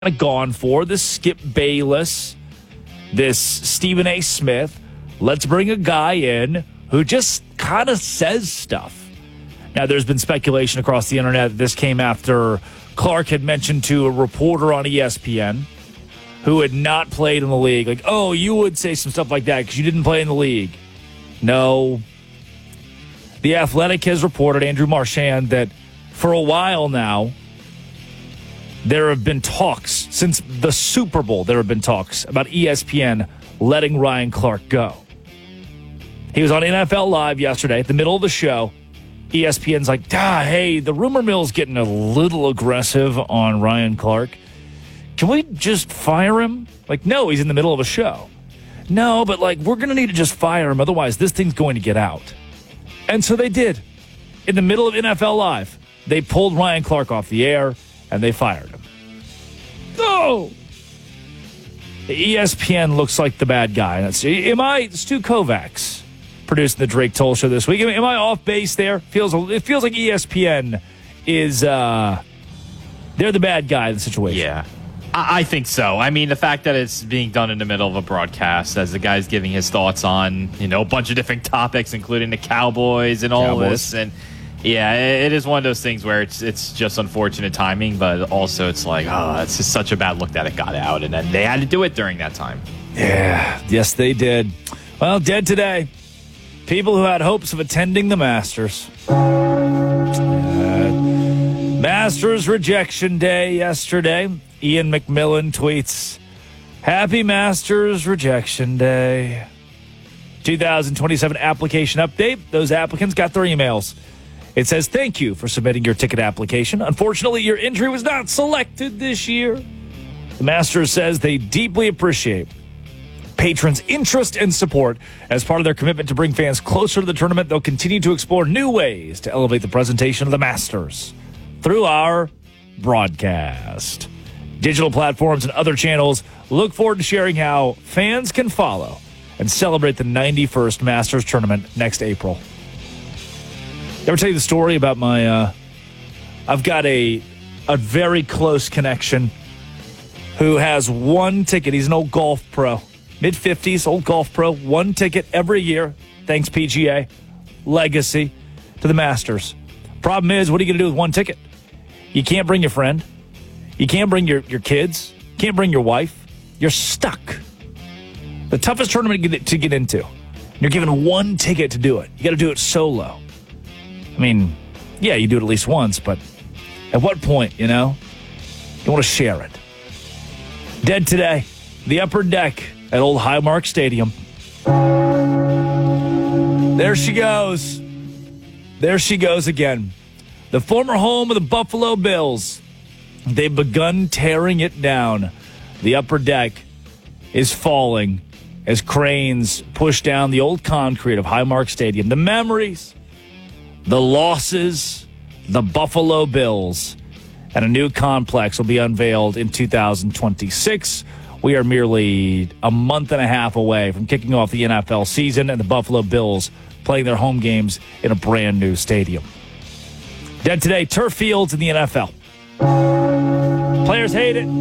gone for, this Skip Bayless, this Stephen A. Smith. Let's bring a guy in who just kind of says stuff. Now, there's been speculation across the internet that this came after Clark had mentioned to a reporter on ESPN who had not played in the league, like, oh, you would say some stuff like that because you didn't play in the league. No. The Athletic has reported, Andrew Marchand, that for a while now, there have been talks, since the Super Bowl, there have been talks about ESPN letting Ryan Clark go. He was on NFL Live yesterday, at the middle of the show. ESPN's like, hey, the rumor mill's getting a little aggressive on Ryan Clark. Can we just fire him? Like, no, he's in the middle of a show. No, but we're going to need to just fire him, otherwise this thing's going to get out. And so they did. In the middle of NFL Live, they pulled Ryan Clark off the air, and they fired him. Oh! ESPN looks like the bad guy. Stu Kovacs producing the Drake Toll Show this week. Am I off base there? It feels like ESPN is they're the bad guy in the situation. Yeah, I think so. I mean, the fact that it's being done in the middle of a broadcast as the guy's giving his thoughts on, a bunch of different topics, including the Cowboys and all this. And yeah, it is one of those things where it's just unfortunate timing, but also it's like, it's just such a bad look that it got out, and then they had to do it during that time. Yeah, yes, they did. Well, dead today. People who had hopes of attending the Masters. Masters rejection day yesterday. Ian McMillan tweets, Happy Masters rejection day. 2027 application update. Those applicants got their emails. It says, thank you for submitting your ticket application. Unfortunately, your entry was not selected this year. The Masters says they deeply appreciate patrons' interest and support. As part of their commitment to bring fans closer to the tournament, they'll continue to explore new ways to elevate the presentation of the Masters through our broadcast. Digital platforms and other channels look forward to sharing how fans can follow and celebrate the 91st Masters tournament next April. Ever tell you the story about my, I've got a very close connection who has one ticket. He's an old golf pro, mid-50s, old golf pro, one ticket every year, thanks PGA, legacy, to the Masters. Problem is, what are you going to do with one ticket? You can't bring your friend. You can't bring your kids. You can't bring your wife. You're stuck. The toughest tournament to get into. You're given one ticket to do it. You got to do it solo. I mean, yeah, you do it at least once, but at what point, you want to share it. Dead today, the upper deck at Old Highmark Stadium. There she goes. There she goes again. The former home of the Buffalo Bills. They've begun tearing it down. The upper deck is falling as cranes push down the old concrete of Highmark Stadium. The memories, the losses, the Buffalo Bills, and a new complex will be unveiled in 2026. We are merely a month and a half away from kicking off the NFL season and the Buffalo Bills playing their home games in a brand new stadium. Dead today, turf fields in the NFL. Players hate it.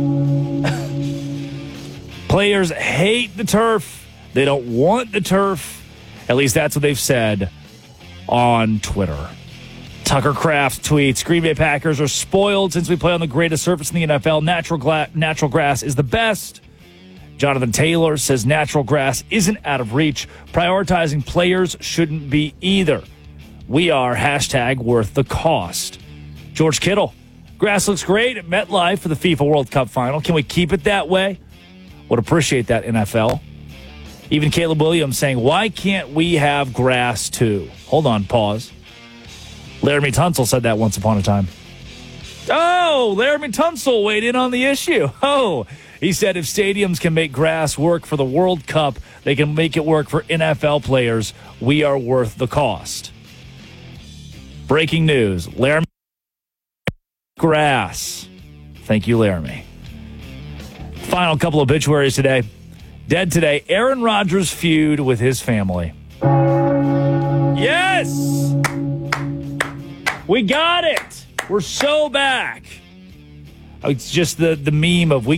Players hate the turf. They don't want the turf. At least that's what they've said on Twitter. Tucker Kraft tweets, Green Bay Packers are spoiled since we play on the greatest surface in the NFL. Natural grass is the best. Jonathan Taylor says natural grass isn't out of reach. Prioritizing players shouldn't be either. We are #worth the cost. George Kittle, grass looks great at MetLife for the FIFA World Cup final. Can we keep it that way? Would appreciate that, NFL. Even Caleb Williams saying, why can't we have grass too? Hold on, pause. Laramie Tunsil said that once upon a time. Oh, Laramie Tunsil weighed in on the issue. Oh, he said if stadiums can make grass work for the World Cup, they can make it work for NFL players. We are worth the cost. Breaking news. Laramie grass. Thank you, Laramie. Final couple obituaries today. Dead today, Aaron Rodgers' feud with his family. Yes! We got it! We're so back. It's just the meme of we